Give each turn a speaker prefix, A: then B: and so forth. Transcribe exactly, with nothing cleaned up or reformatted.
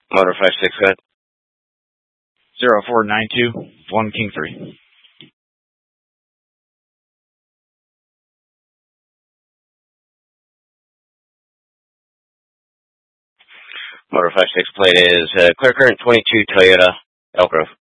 A: Motor five six, go ahead.
B: Zero four nine two one King three.
A: Motor five six plate is uh, Clear Current twenty-two Toyota Elk Grove.